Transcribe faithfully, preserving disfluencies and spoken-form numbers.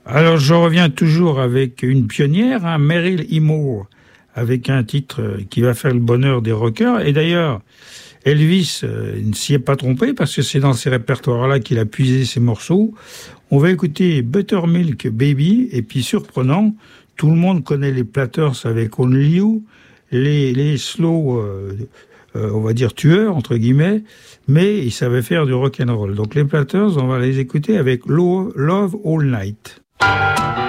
Alors je reviens toujours avec une pionnière, hein, Meryl Emo, avec un titre qui va faire le bonheur des rockers. Et d'ailleurs, Elvis euh, ne s'y est pas trompé parce que c'est dans ces répertoires-là qu'il a puisé ses morceaux. On va écouter Buttermilk Baby, et puis surprenant, tout le monde connaît les Platters avec Only You, les, les slow, euh, euh, on va dire tueurs, entre guillemets, mais ils savaient faire du rock'n'roll. Donc les Platters, on va les écouter avec Love All Night.